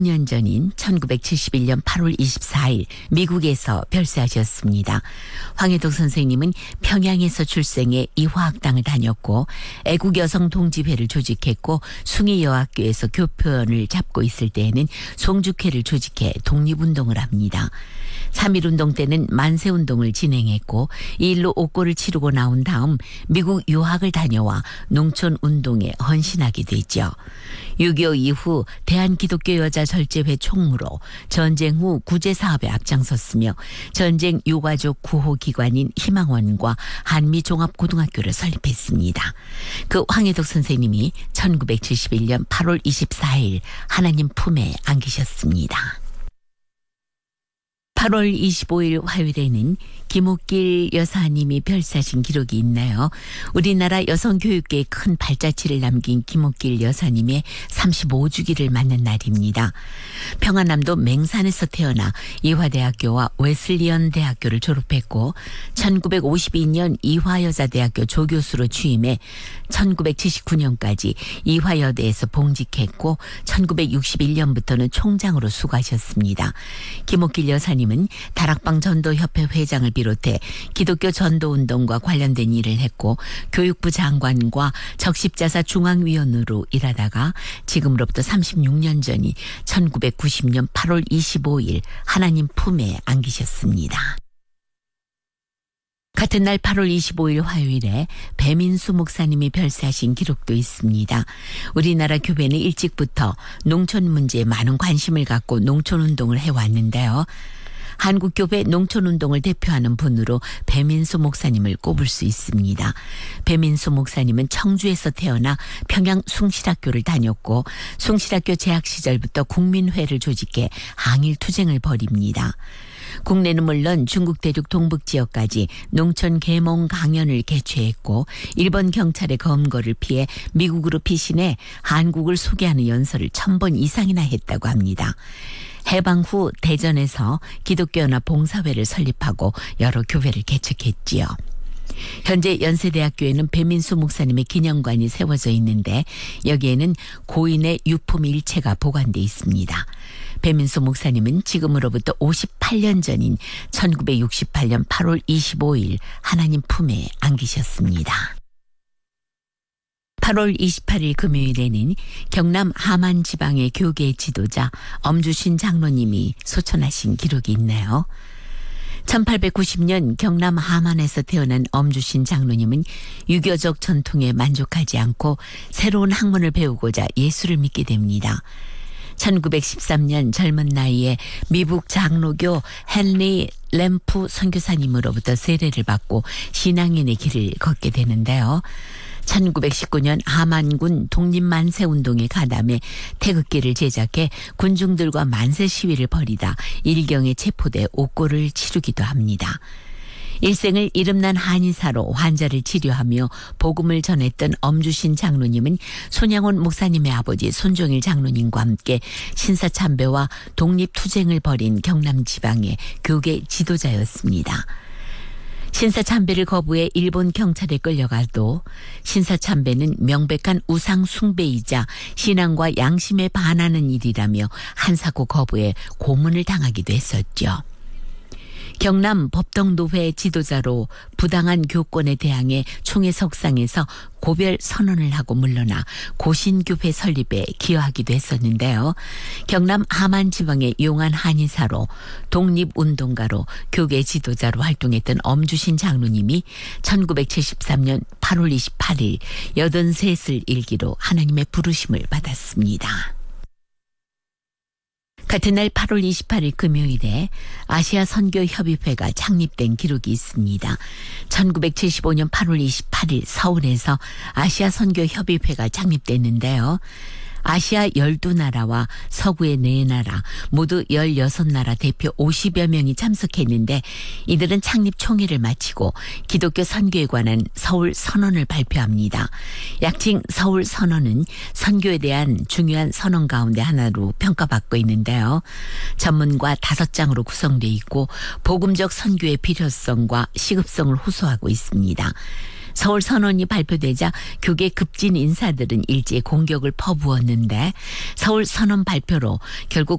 년 전인 1971년 8월 24일 미국에서 별세하셨습니다. 황해독 선생님은 평양에서 출생해 이화학당을 다녔고 애국여성동지회를 조직했고 숭의여학교에서 교편을 잡고 있을 때에는 송죽회를 조직해 독립운동을 합니다. 3.1운동 때는 만세운동을 진행했고 이 일로 옥고를 치르고 나온 다음 미국 유학을 다녀와 농촌운동에 헌신하게 되죠. 6.25 이후 대한기독교여자절제회 총무로 전쟁 후 구제사업에 앞장섰으며 전쟁 유가족 구호기관인 희망원과 한미종합고등학교를 설립했습니다. 그 황해독 선생님이 1971년 8월 24일 하나님 품에 안기셨습니다. 8월 25일 화요일에는 김옥길 여사님이 별세하신 기록이 있나요? 우리나라 여성교육계에 큰 발자취를 남긴 김옥길 여사님의 35주기를 맞는 날입니다. 평안남도 맹산에서 태어나 이화대학교와 웨슬리언 대학교를 졸업했고 1952년 이화여자대학교 조교수로 취임해 1979년까지 이화여대에서 봉직했고 1961년부터는 총장으로 수고하셨습니다. 김옥길 여사님은 다락방 전도협회 회장을 비롯해 기독교 전도운동과 관련된 일을 했고 교육부 장관과 적십자사 중앙위원으로 일하다가 지금으로부터 36년 전인 1990년 8월 25일 하나님 품에 안기셨습니다. 같은 날 8월 25일 화요일에 배민수 목사님이 별세하신 기록도 있습니다. 우리나라 교회는 일찍부터 농촌 문제에 많은 관심을 갖고 농촌운동을 해왔는데요. 한국교회 농촌운동을 대표하는 분으로 배민수 목사님을 꼽을 수 있습니다. 배민수 목사님은 청주에서 태어나 평양 숭실학교를 다녔고 숭실학교 재학 시절부터 국민회를 조직해 항일투쟁을 벌입니다. 국내는 물론 중국 대륙 동북 지역까지 농촌 계몽 강연을 개최했고 일본 경찰의 검거를 피해 미국으로 피신해 한국을 소개하는 연설을 1000번 이상이나 했다고 합니다. 해방 후 대전에서 기독교연합 봉사회를 설립하고 여러 교회를 개척했지요. 현재 연세대학교에는 배민수 목사님의 기념관이 세워져 있는데 여기에는 고인의 유품 일체가 보관돼 있습니다. 배민수 목사님은 지금으로부터 58년 전인 1968년 8월 25일 하나님 품에 안기셨습니다. 8월 28일 금요일에는 경남 함안 지방의 교계 지도자 엄주신 장로님이 소천하신 기록이 있네요. 1890년 경남 함안에서 태어난 엄주신 장로님은 유교적 전통에 만족하지 않고 새로운 학문을 배우고자 예수를 믿게 됩니다. 1913년 젊은 나이에 미국 장로교 헨리 램프 선교사님으로부터 세례를 받고 신앙인의 길을 걷게 되는데요. 1919년 함안군 독립만세운동에 가담해 태극기를 제작해 군중들과 만세 시위를 벌이다 일경에 체포돼 옥고를 치르기도 합니다. 일생을 이름난 한의사로 환자를 치료하며 복음을 전했던 엄주신 장로님은 손양원 목사님의 아버지 손종일 장로님과 함께 신사참배와 독립투쟁을 벌인 경남 지방의 교계 지도자였습니다. 신사참배를 거부해 일본 경찰에 끌려가도 신사참배는 명백한 우상 숭배이자 신앙과 양심에 반하는 일이라며 한사코 거부해 고문을 당하기도 했었죠. 경남 법덕노회 지도자로 부당한 교권에 대항해 총회석상에서 고별 선언을 하고 물러나 고신교회 설립에 기여하기도 했었는데요. 경남 함안 지방의 용한 한의사로 독립운동가로 교계 지도자로 활동했던 엄주신 장로님이 1973년 8월 28일 83을 일기로 하나님의 부르심을 받았습니다. 같은 날 8월 28일 금요일에 아시아 선교협의회가 창립된 기록이 있습니다. 1975년 8월 28일 서울에서 아시아 선교협의회가 창립됐는데요. 아시아 12나라와 서구의 4나라 모두 16나라 대표 50여 명이 참석했는데 이들은 창립 총회를 마치고 기독교 선교에 관한 서울 선언을 발표합니다. 약칭 서울 선언은 선교에 대한 중요한 선언 가운데 하나로 평가받고 있는데요. 전문과 5장으로 구성되어 있고 복음적 선교의 필요성과 시급성을 호소하고 있습니다. 서울 선언이 발표되자 교계 급진 인사들은 일제히 공격을 퍼부었는데 서울 선언 발표로 결국